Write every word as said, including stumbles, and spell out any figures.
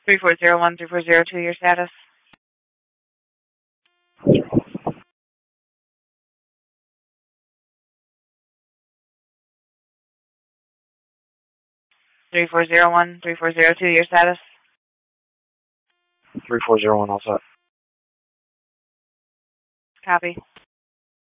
three four zero one, three four zero two, your status? three four zero one, three four zero two, your status? three four zero one, all set. Copy.